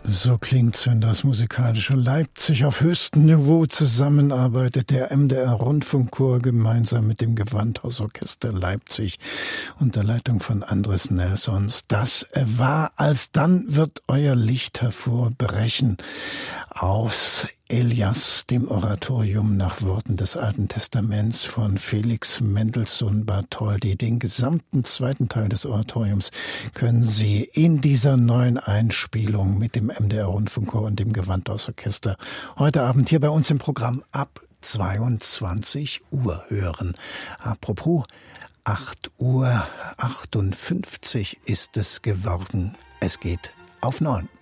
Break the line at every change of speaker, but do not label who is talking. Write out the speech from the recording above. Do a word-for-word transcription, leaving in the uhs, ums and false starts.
So klingt's, wenn das musikalische Leipzig auf höchstem Niveau zusammenarbeitet. Der M D R-Rundfunkchor gemeinsam mit dem Gewandhausorchester Leipzig unter Leitung von Andres Nelsons. Das war Alsdann wird euer Licht hervorbrechen aus Elias, dem Oratorium nach Worten des Alten Testaments von Felix Mendelssohn Bartholdy. Den gesamten zweiten Teil des Oratoriums können Sie in dieser neuen Einspielung mit dem M D R-Rundfunkchor und dem Gewandhausorchester heute Abend hier bei uns im Programm ab zweiundzwanzig Uhr hören. Apropos, acht Uhr achtundfünfzig ist es geworden. Es geht auf neun.